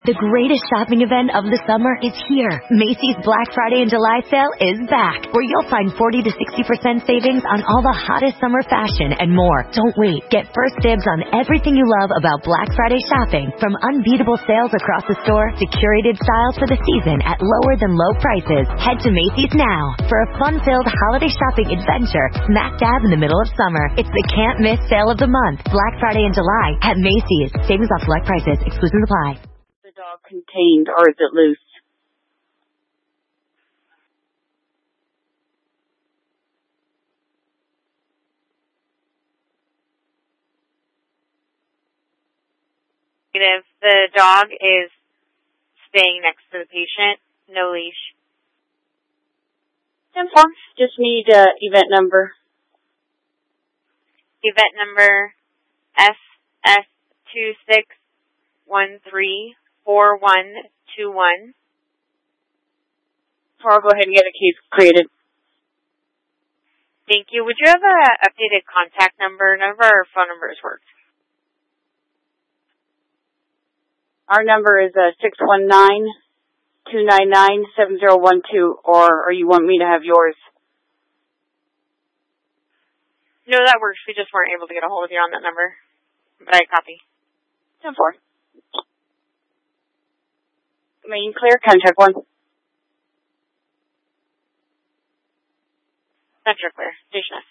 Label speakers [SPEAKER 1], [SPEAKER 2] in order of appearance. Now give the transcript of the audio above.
[SPEAKER 1] The greatest shopping event of the summer is here. Macy's Black Friday and July sale is back, where you'll find 40 to 60% savings on all the hottest summer fashion and more. Don't wait. Get first dibs on everything you love about Black Friday shopping, from unbeatable sales across the store to curated styles for the season at lower than low prices. Head to Macy's now for a fun-filled holiday shopping adventure smack dab in the middle of summer. It's the can't-miss sale of the month, Black Friday and July at Macy's. Savings off select prices. Exclusions apply.
[SPEAKER 2] Dog contained, or is it loose?
[SPEAKER 3] If the dog is staying next to the patient, no leash.
[SPEAKER 2] 10-4. Just need event number.
[SPEAKER 3] Event number SS2613. 4121.
[SPEAKER 2] I'll go ahead and get a case created.
[SPEAKER 3] Thank you. Would you have an updated contact number? None of our phone numbers worked.
[SPEAKER 2] Our number is 619-299-7012, or you want me to have yours?
[SPEAKER 3] No, that works. We just weren't able to get a hold of you on that number. But I copy.
[SPEAKER 2] 10-4. Main clear, contact 1.
[SPEAKER 3] Metro clear. Station S.